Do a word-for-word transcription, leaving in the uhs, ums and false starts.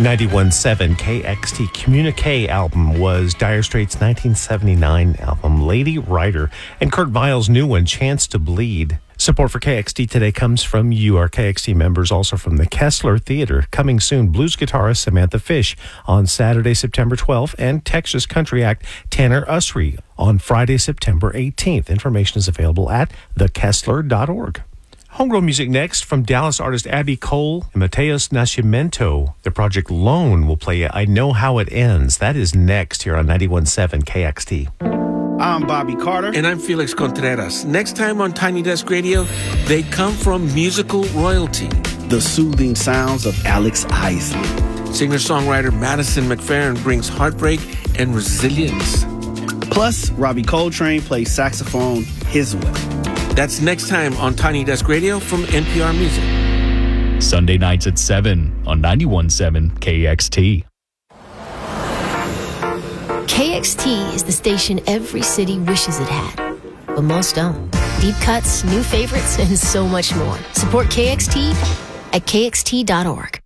ninety-one point seven K X T Communique album was Dire Straits' nineteen seventy-nine album Lady Rider, and Kurt Weill's new one, Chance to Bleed. Support for K X T today comes from you, our K X T members, also from the Kessler Theater. Coming soon, blues guitarist Samantha Fish on Saturday, September twelfth, and Texas Country Act Tanner Usry on Friday, September eighteenth. Information is available at the kessler dot org. Homegrown music next from Dallas artist Abby Cole and Mateus Nascimento. The project Lone will play I Know How It Ends. That is next here on ninety-one point seven K X T. I'm Bobby Carter. And I'm Felix Contreras. Next time on Tiny Desk Radio, they come from musical royalty. The soothing sounds of Alex Isley. Singer-songwriter Madison McFerrin brings heartbreak and resilience. Plus, Robbie Coltrane plays saxophone his way. That's next time on Tiny Desk Radio from N P R Music. Sunday nights at seven on ninety-one point seven K X T. K X T is the station every city wishes it had, but most don't. Deep cuts, new favorites, and so much more. Support K X T at K X T dot org.